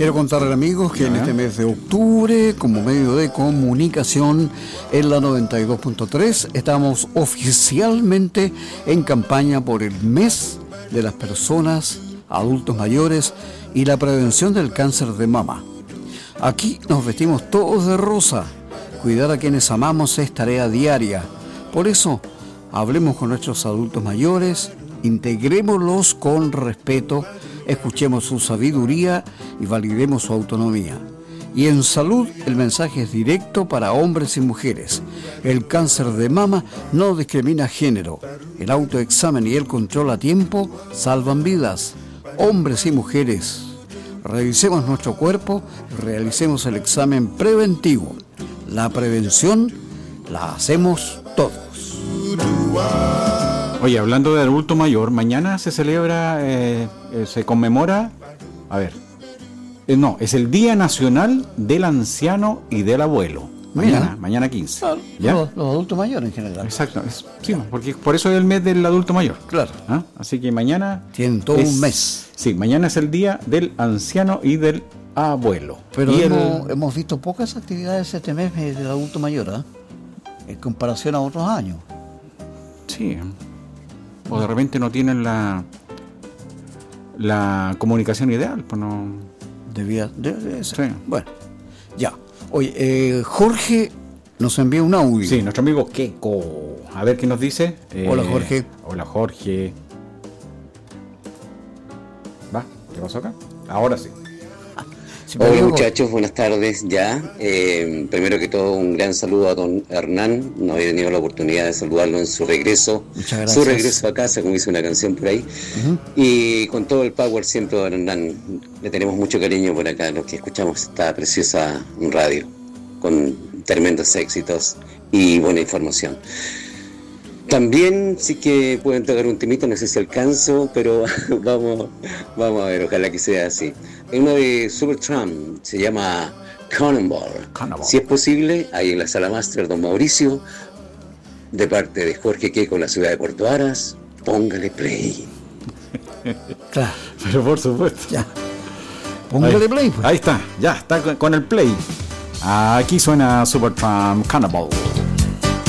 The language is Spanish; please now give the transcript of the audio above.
Quiero contarles, amigos, que en este mes de octubre, como medio de comunicación en la 92.3, estamos oficialmente en campaña por el mes de las personas, adultos mayores y la prevención del cáncer de mama. Aquí nos vestimos todos de rosa. Cuidar a quienes amamos es tarea diaria. Por eso, hablemos con nuestros adultos mayores, integrémoslos con respeto, escuchemos su sabiduría y validemos su autonomía. Y en salud, el mensaje es directo para hombres y mujeres. El cáncer de mama no discrimina género. El autoexamen y el control a tiempo salvan vidas. Hombres y mujeres, revisemos nuestro cuerpo, realicemos el examen preventivo. La prevención la hacemos todos. Oye, hablando de adulto mayor, mañana se celebra, se conmemora, es el Día Nacional del Anciano y del Abuelo. Mañana 15. Claro, ¿ya? Los adultos mayores en general. Exacto, sí, porque por eso es el mes del adulto mayor. Claro. ¿Ah? Así que mañana... Tienen todo un mes. Sí, mañana es el Día del Anciano y del Abuelo. Pero hemos visto pocas actividades este mes del adulto mayor, en comparación a otros años. Sí. O de repente no tienen la comunicación ideal, pues no... Debe ser. Sí. Bueno, ya. Oye, Jorge nos envía un audio. Sí, nuestro amigo Keiko. A ver qué nos dice. Hola, Jorge. Hola, Jorge. ¿Va? ¿Qué pasó acá? Ahora sí. Hola muchachos, buenas tardes ya. Primero que todo, un gran saludo a don Hernán. No había tenido la oportunidad de saludarlo en su regreso. Muchas gracias. Su regreso a casa, como dice una canción por ahí. Y con todo el power siempre, don Hernán. Le tenemos mucho cariño por acá, los que escuchamos esta preciosa radio, con tremendos éxitos y buena información. También sí que pueden tocar un temito, no sé si alcanzo, pero vamos a ver, ojalá que sea así. Hay uno de Supertramp, se llama Cannonball. Si es posible, ahí en la sala máster, don Mauricio, de parte de Jorge Keiko, la ciudad de Puerto Aras, póngale play. Claro. Pero por supuesto. Ya. Póngale play, pues. Ahí está, ya está con el play. Aquí suena Supertramp Cannonball.